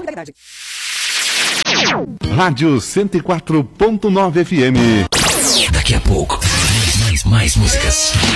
Rádio 104.9 FM. Daqui a pouco, mais músicas.